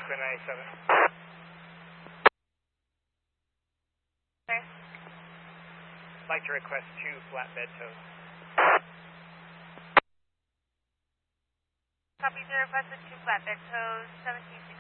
Square 97. Okay. I'd like to request 2 flatbed tows. Copy, 0 requested 2 flatbed tows, 1760.